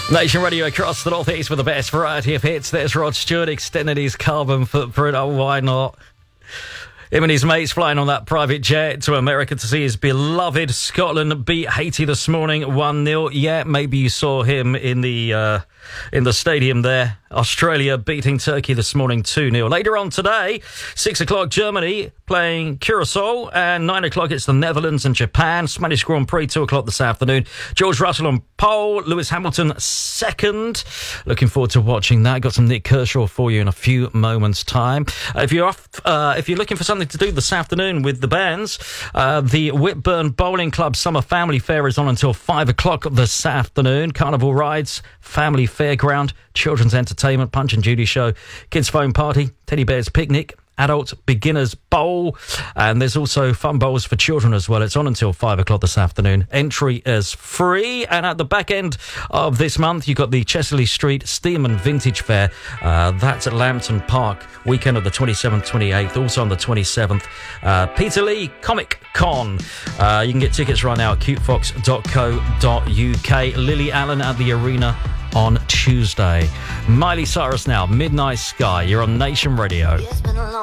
Nation Radio across the northeast with the best variety of hits. There's Rod Stewart extending his carbon footprint. Oh, why not? Him and his mates flying on that private jet to America to see his beloved Scotland beat Haiti this morning 1-0. Yeah, maybe you saw him in the stadium there. Australia beating Turkey this morning 2-0. Later on today, 6 o'clock, Germany playing Curacao, and 9 o'clock it's the Netherlands and Japan. Spanish Grand Prix, 2 o'clock this afternoon. George Russell on pole, Lewis Hamilton second. Looking forward to watching that. Got some Nick Kershaw for you in a few moments' time. If you're looking for something to do this afternoon with the bands, the Whitburn Bowling Club Summer Family Fair is on until 5 o'clock this afternoon. Carnival rides, family fairground, children's entertainment, Punch and Judy show, kids foam party, teddy bears picnic, adult beginners bowl, and there's also fun bowls for children as well. It's on until 5 o'clock this afternoon. Entry is free, and at the back end of this month you've got the Chesley Street Stearman Vintage Fair. That's at Lambton Park, weekend of the 27th, 28th, also on the 27th. Peter Lee Comic Con. You can get tickets right now at cutefox.co.uk. Lily Allen at the Arena on Tuesday. Miley Cyrus now, Midnight Sky. You're on Nation Radio. It's been a long